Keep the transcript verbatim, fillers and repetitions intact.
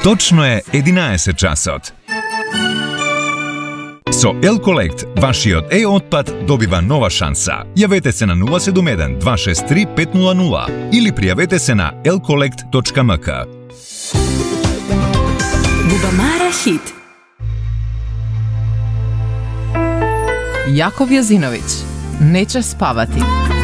Točno je единаесет часот. Со L-Collect, вашиот e-отпад добива нова шанса. Јавете се на нула седум еден два шест три пет нула нула или пријавете се на ел колект точка ем ка. Бубамара хит. Јаков Јазиновиќ, Нече спавати.